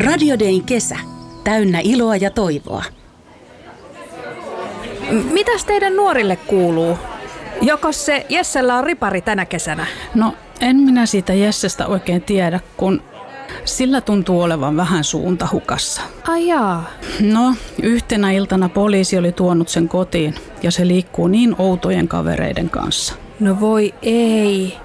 Radio Dayn kesä. Täynnä iloa ja toivoa. Mitäs teidän nuorille kuuluu? Jokos se Jessellä on ripari tänä kesänä? No, en minä siitä Jessestä oikein tiedä, kun sillä tuntuu olevan vähän suunta hukassa. Ai jaa. No, yhtenä iltana poliisi oli tuonut sen kotiin ja se liikkuu niin outojen kavereiden kanssa. No voi ei.